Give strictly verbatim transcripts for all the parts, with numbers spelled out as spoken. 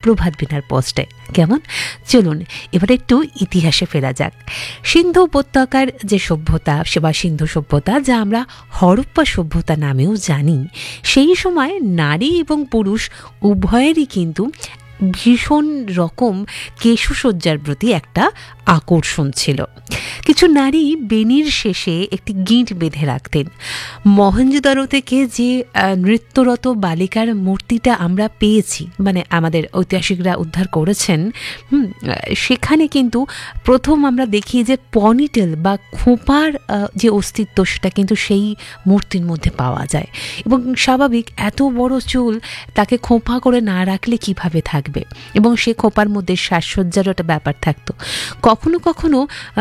প্রভাত বিনার পোস্টে। কেমন? চলুন এবার একটু ইতিহাসে ফেরা যাক। সিন্ধু উপত্যকার যে সভ্যতা বা সিন্ধু সভ্যতা, যা আমরা হরপ্পা সভ্যতা নামেও জানি, সেই সময় নারী এবং পুরুষ উভয়েরই কিন্তু ভীষণ রকম কেশসজ্জার প্রতি একটা আকর্ষণ ছিল। কিছু নারী বেনির শেষে একটি গিঁট বেঁধে রাখতেন। মহেঞ্জোদারো থেকে যে নৃত্যরত বালিকার মূর্তিটা আমরা পেয়েছি, মানে আমাদের ঐতিহাসিকরা উদ্ধার করেছেন, হুম সেখানে কিন্তু প্রথম আমরা দেখি যে পনিটেল বা খোঁপার যে অস্তিত্ব, সেটা কিন্তু সেই মূর্তির মধ্যে পাওয়া যায়। এবং স্বাভাবিক, এত বড় চুল তাকে খোঁপা করে না রাখলে কিভাবে থাকবে, এবং সে খোঁপার মধ্যে সাজসজ্জারও একটা ব্যাপার থাকতো। কখনো কখনো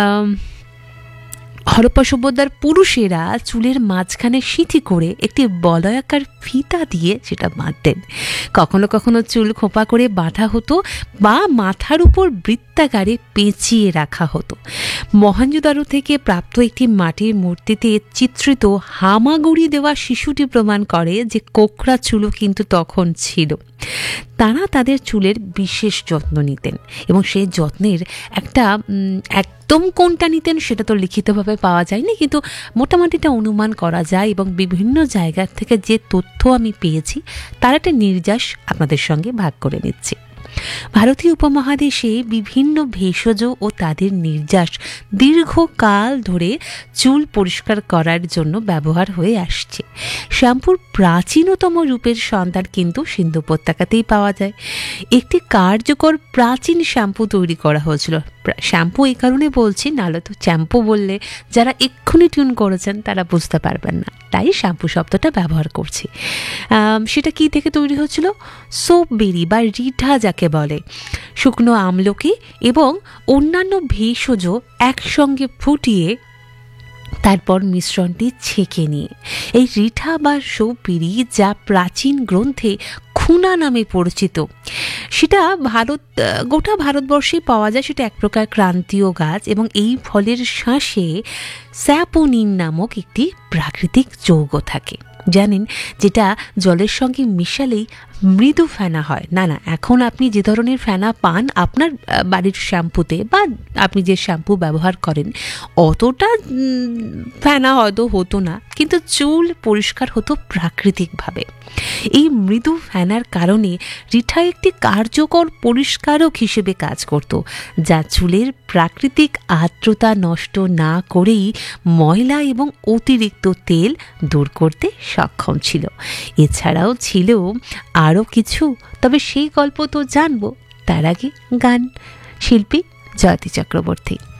হরপ্পা সভ্যতার পুরুষেরা চুলের মাঝখানে সিঁথি করে একটি বলয়াকার ফিতা দিয়ে সেটা বাঁধতেন। কখনো কখনো চুল খোঁপা করে বাঁধা হতো বা মাথার উপর বৃত্তাকারে পেঁচিয়ে রাখা হতো। মহেঞ্জোদারো থেকে প্রাপ্ত একটি মাটির মূর্তিতে চিত্রিত হামাগুড়ি দেওয়া শিশুটি প্রমাণ করে যে কোকড়া চুলও কিন্তু তখন ছিল। তারা তাদের চুলের বিশেষ যত্ন নিতেন, এবং সেই যত্নের একটা একদম কোনটা নিতেন সেটা তো লিখিতভাবে পাওয়া যায়নি, কিন্তু মোটামুটিটা অনুমান করা যায়, এবং বিভিন্ন জায়গা থেকে যে তথ্য আমি পেয়েছি তার একটা নির্যাস আপনাদের সঙ্গে ভাগ করে নিচ্ছি। ভারতীয় উপমহাদেশে বিভিন্ন ভেষজ ও তাদের নির্যাস দীর্ঘকাল ধরে চুল পরিষ্কার করার জন্য ব্যবহার হয়ে আসছে। শ্যাম্পুর প্রাচীনতম রূপের সন্ধান কিন্তু সিন্ধু উপত্যকাতেই পাওয়া যায়। একটি কার্যকর প্রাচীন শ্যাম্পু তৈরি করা হয়েছিল। শ্যাম্পু এই কারণে বলছি, নাহলে তো শ্যাম্পু বললে যারা এক্ষুনি টিউন করেছেন তারা বুঝতে পারবেন না, তাই শ্যাম্পু শব্দটা ব্যবহার করছি। সেটা কি থেকে তৈরি হয়েছিল? সোপ বেরি বা রিঠা যাকে বলে, শুকনো আমলকি এবং অন্যান্য ভেষজ একসঙ্গে ফুটিয়ে তারপর মিশ্রণটি ছেঁকে নিয়ে এই রিঠা বা সোপবিরি, যা প্রাচীন গ্রন্থে খুনা নামে পরিচিত, সেটা ভারত গোটা ভারতবর্ষে পাওয়া যায়। সেটা এক প্রকার ক্রান্তীয় গাছ, এবং এই ফলের শাঁসে স্যাপোনিন নামক একটি প্রাকৃতিক যৌগ থাকে, জানেন, যেটা জলের সঙ্গে মিশালেই মৃদু ফেনা হয়। না না এখন আপনি যে ধরনের ফেনা পান আপনার বাড়ির শ্যাম্পুতে বা আপনি যে শ্যাম্পু ব্যবহার করেন, অতটা ফেনা হয়তো হতো না, কিন্তু চুল পরিষ্কার হতো প্রাকৃতিকভাবে। এই মৃদু ফেনার কারণে রিঠা একটি কার্যকর পরিষ্কারক হিসেবে কাজ করত, যা চুলের প্রাকৃতিক আর্দ্রতা নষ্ট না করেই ময়লা এবং অতিরিক্ত তেল দূর করতে সক্ষম ছিল। এছাড়াও ছিল আরও কিছু, তবে সেই গল্প তো জানবো, তার আগে গান। শিল্পী জয়তী চক্রবর্তী।